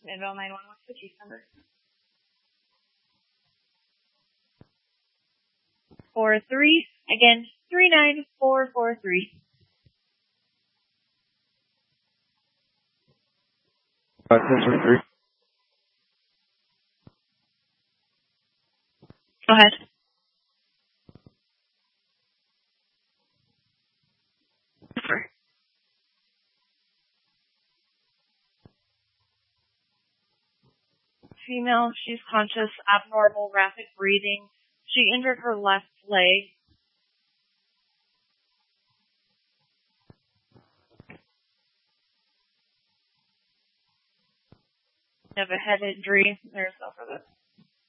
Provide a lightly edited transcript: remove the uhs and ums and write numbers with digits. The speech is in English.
Midvale 911, what's the case number? 43, again, 39443. 1033. Go ahead. Female, she's conscious, abnormal, rapid breathing. She injured her left leg. You have a head injury. There's no further.